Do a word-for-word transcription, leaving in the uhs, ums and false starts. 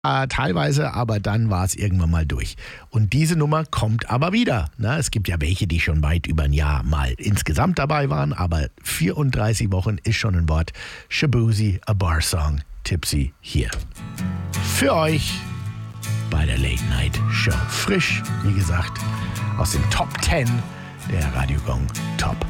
Äh, teilweise, aber dann war es irgendwann mal durch. Und diese Nummer kommt aber wieder. Na, es gibt ja welche, die schon weit über ein Jahr mal insgesamt dabei waren, aber vierunddreißig Wochen ist schon ein Wort. Shaboozey, A Bar Song, Tipsy hier. Für euch bei der Late Night Show. Frisch, wie gesagt, aus den Top zehn der Radio Gong Top